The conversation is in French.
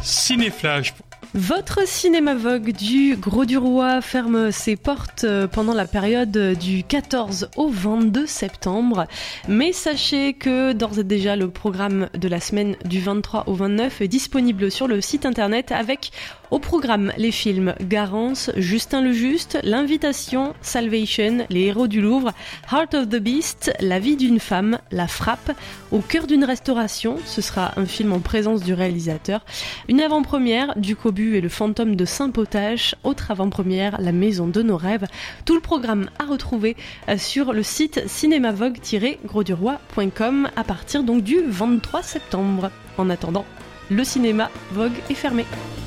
Cinéflash. Votre cinéma Vogue du Gros du Roi ferme ses portes pendant la période du 14 au 22 septembre. Mais sachez que d'ores et déjà le programme de la semaine du 23 au 29 est disponible sur le site internet avec au programme les films Garance, Justin le Juste, L'Invitation, Salvation, Les Héros du Louvre, Heart of the Beast, La vie d'une femme, La Frappe, Au cœur d'une restauration, ce sera un film en présence du réalisateur, une avant-première du Cobu et le fantôme de Saint-Potache, autre avant-première La maison de nos rêves. Tout le programme à retrouver sur le site cinémavogue-grosduroi.com à partir donc du 23 septembre. En attendant, le cinéma Vogue est fermé.